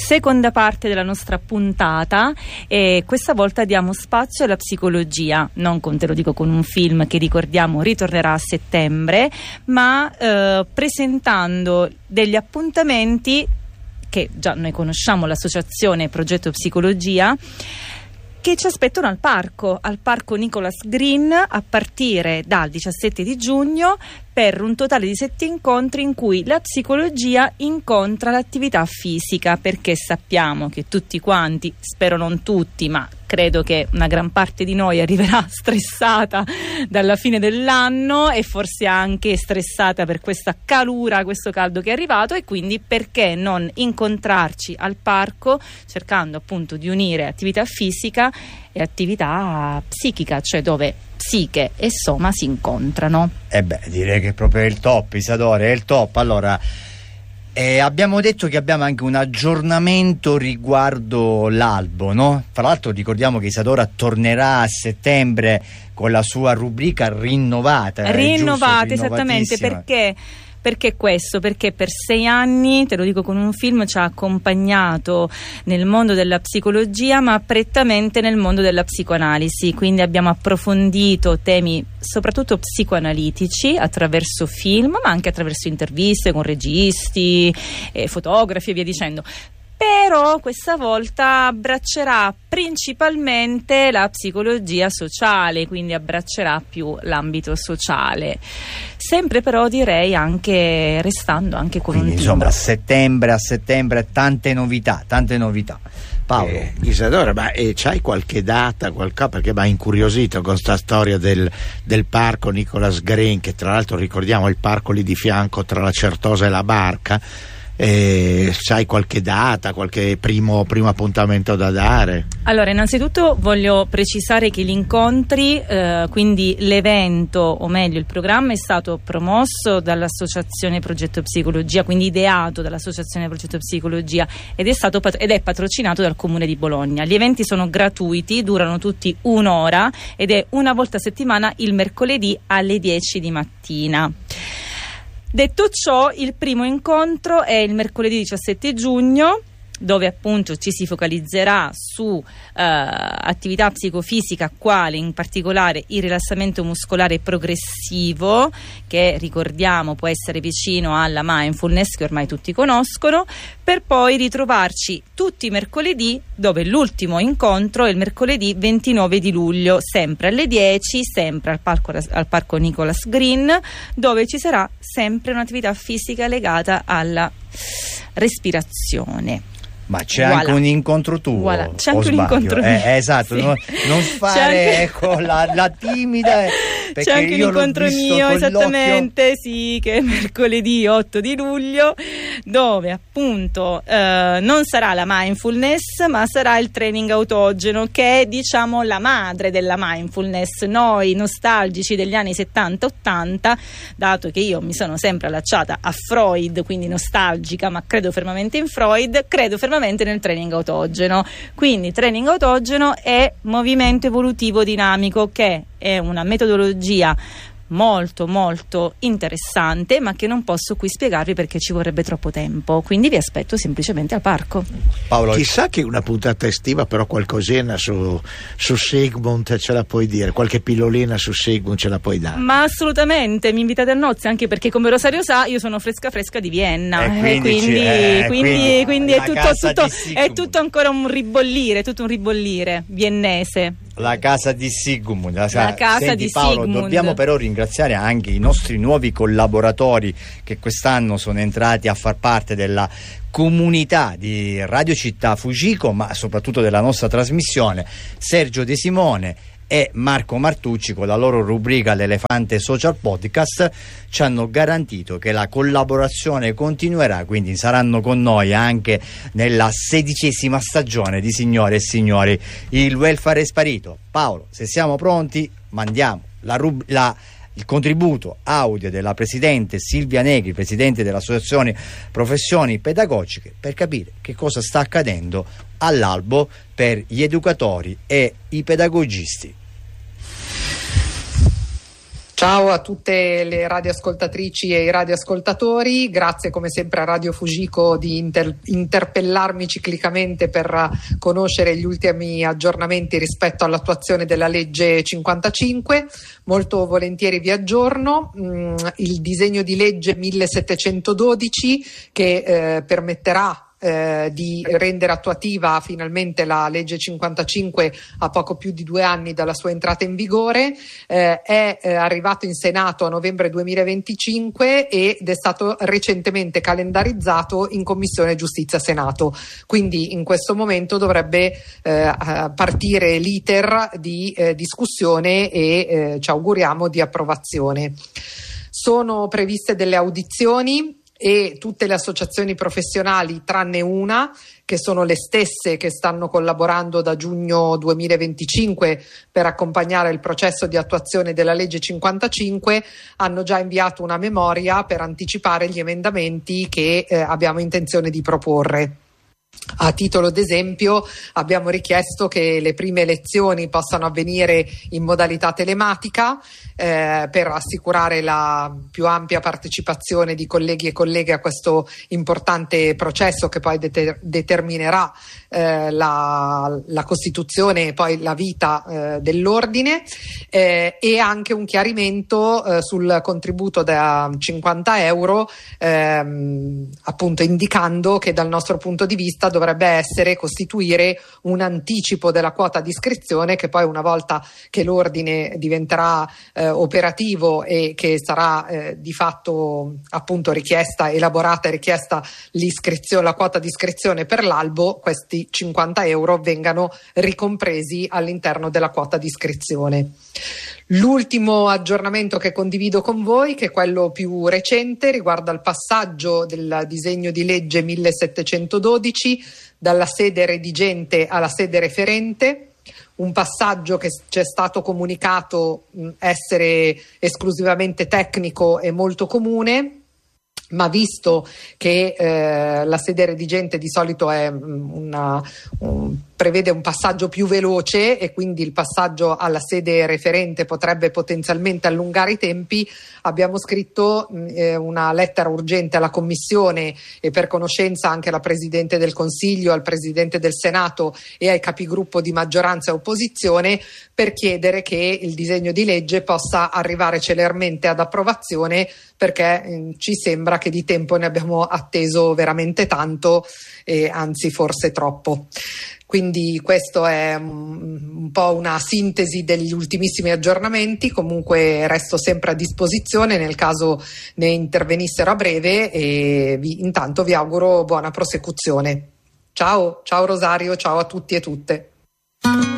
Seconda parte della nostra puntata, e questa volta diamo spazio alla psicologia, non te lo dico con un film che ricordiamo ritornerà a settembre, ma presentando degli appuntamenti che già noi conosciamo, l'associazione Progetto Psicologia, che ci aspettano al parco Nicholas Green a partire dal 17 di giugno per un totale di 7 incontri in cui la psicologia incontra l'attività fisica, perché sappiamo che tutti quanti, spero non tutti, ma credo che una gran parte di noi arriverà stressata dalla fine dell'anno e forse anche stressata per questa calura, questo caldo che è arrivato, e quindi perché non incontrarci al parco cercando appunto di unire attività fisica e attività psichica, cioè dove psiche e soma si incontrano. Direi che proprio è il top, Isadora, è il top. Allora, abbiamo detto che abbiamo anche un aggiornamento riguardo l'albo, no? Tra l'altro ricordiamo che Isadora tornerà a settembre con la sua rubrica rinnovata, esattamente, perché questo? Perché per 6 anni, te lo dico con un film, ci ha accompagnato nel mondo della psicologia, ma prettamente nel mondo della psicoanalisi. Quindi abbiamo approfondito temi soprattutto psicoanalitici attraverso film, ma anche attraverso interviste con registi, fotografi e via dicendo. Però questa volta abbraccerà principalmente la psicologia sociale, quindi abbraccerà più l'ambito sociale. Sempre però direi anche restando anche con quindi, un insomma, timbro. a settembre tante novità. Paolo. Isadora, ma c'hai qualche data, perché mi ha incuriosito con sta storia del parco Nicholas Green, che tra l'altro ricordiamo è il parco lì di fianco tra la Certosa e la Barca. C'hai qualche data, qualche primo appuntamento da dare? Allora, innanzitutto voglio precisare che gli incontri, quindi l'evento, o meglio il programma, è stato promosso dall'associazione Progetto Psicologia, quindi ideato dall'associazione Progetto Psicologia, ed è patrocinato dal Comune di Bologna. Gli eventi sono gratuiti, durano tutti un'ora ed è una volta a settimana il mercoledì alle 10 di mattina. Detto ciò, il primo incontro è il mercoledì 17 giugno, dove appunto ci si focalizzerà su attività psicofisica, quale in particolare il rilassamento muscolare progressivo, che ricordiamo può essere vicino alla mindfulness, che ormai tutti conoscono, per poi ritrovarci tutti i mercoledì, dove l'ultimo incontro è il mercoledì 29 di luglio, sempre alle 10, sempre al parco Nicholas Green, dove ci sarà sempre un'attività fisica legata alla respirazione. Ma c'è anche un incontro tuo? C'è anche un incontro mio. Esatto, sì. Non fare la timida. C'è anche un incontro mio, esattamente, sì, che è mercoledì 8 di luglio, dove appunto non sarà la mindfulness, ma sarà il training autogeno, che è, diciamo, la madre della mindfulness. Noi nostalgici degli anni 70-80, dato che io mi sono sempre allacciata a Freud, quindi nostalgica, ma credo fermamente in Freud, credo fermamente nel training autogeno. Quindi training autogeno è movimento evolutivo dinamico, che è una metodologia molto molto interessante, ma che non posso qui spiegarvi perché ci vorrebbe troppo tempo, quindi vi aspetto semplicemente al parco. Paolo, chissà che una puntata estiva, però qualcosina su Sigmund ce la puoi dire, qualche pillolina su Sigmund ce la puoi dare? Ma assolutamente, mi invitate a nozze, anche perché come Rosario sa io sono fresca di Vienna, quindi è tutto ancora un ribollire viennese. La casa di Sigmund. Senti, Paolo, Sigmund. dobbiamo però ringraziare anche i nostri nuovi collaboratori che quest'anno sono entrati a far parte della comunità di Radio Città Fujiko, ma soprattutto della nostra trasmissione: Sergio De Simone e Marco Martucci, con la loro rubrica L'Elefante Social Podcast, ci hanno garantito che la collaborazione continuerà, quindi saranno con noi anche nella 16ª stagione di Signore e Signori, il welfare è sparito. Paolo, se siamo pronti, mandiamo il contributo audio della presidente Silvia Negri, presidente dell'Associazione Professioni Pedagogiche, per capire che cosa sta accadendo all'albo per gli educatori e i pedagogisti. Ciao a tutte le radioascoltatrici e i radioascoltatori, grazie come sempre a Radio Fujiko di interpellarmi ciclicamente per conoscere gli ultimi aggiornamenti rispetto all'attuazione della legge 55. Molto volentieri vi aggiorno. Il disegno di legge 1712 che permetterà di rendere attuativa finalmente la legge 55 a poco più di 2 anni dalla sua entrata in vigore, è arrivato in Senato a novembre 2025 ed è stato recentemente calendarizzato in Commissione Giustizia Senato, quindi in questo momento dovrebbe partire l'iter di discussione e ci auguriamo di approvazione. Sono previste delle audizioni e tutte le associazioni professionali tranne una, che sono le stesse che stanno collaborando da giugno 2025 per accompagnare il processo di attuazione della legge 55, hanno già inviato una memoria per anticipare gli emendamenti che abbiamo intenzione di proporre. A titolo d'esempio abbiamo richiesto che le prime elezioni possano avvenire in modalità telematica per assicurare la più ampia partecipazione di colleghi e colleghe a questo importante processo che poi determinerà la costituzione e poi la vita dell'ordine, e anche un chiarimento sul contributo da 50 euro, appunto indicando che dal nostro punto di vista dovrebbe essere costituire un anticipo della quota di iscrizione, che poi una volta che l'ordine diventerà operativo e che sarà di fatto appunto elaborata e richiesta l'iscrizione, la quota di iscrizione per l'albo, questi 50 euro vengano ricompresi all'interno della quota di iscrizione. L'ultimo aggiornamento che condivido con voi, che è quello più recente, riguarda il passaggio del disegno di legge 1712 dalla sede redigente alla sede referente, un passaggio che ci è stato comunicato essere esclusivamente tecnico e molto comune, ma visto che la sede redigente di solito è prevede un passaggio più veloce e quindi il passaggio alla sede referente potrebbe potenzialmente allungare i tempi, abbiamo scritto una lettera urgente alla Commissione e per conoscenza anche alla Presidente del Consiglio, al Presidente del Senato e ai capigruppo di maggioranza e opposizione per chiedere che il disegno di legge possa arrivare celermente ad approvazione, perché ci sembra che di tempo ne abbiamo atteso veramente tanto e anzi forse troppo. Quindi questo è un po' una sintesi degli ultimissimi aggiornamenti. Comunque resto sempre a disposizione nel caso ne intervenissero a breve e intanto vi auguro buona prosecuzione. Ciao Rosario, ciao a tutti e tutte.